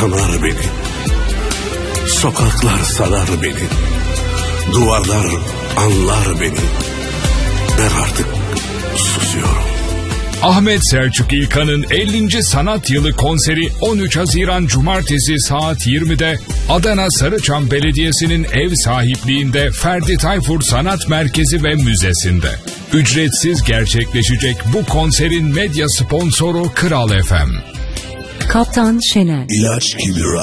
tanır beni. Sokaklar sanar beni. Duvarlar anlar beni. Ben artık susuyorum. Ahmet Selçuk İlkan'ın 50. Sanat Yılı konseri 13 Haziran Cumartesi saat 20'de Adana Sarıçam Belediyesi'nin ev sahipliğinde Ferdi Tayfur Sanat Merkezi ve Müzesi'nde. Ücretsiz gerçekleşecek bu konserin medya sponsoru Kral FM. Kaptan Şener. İlaç gibi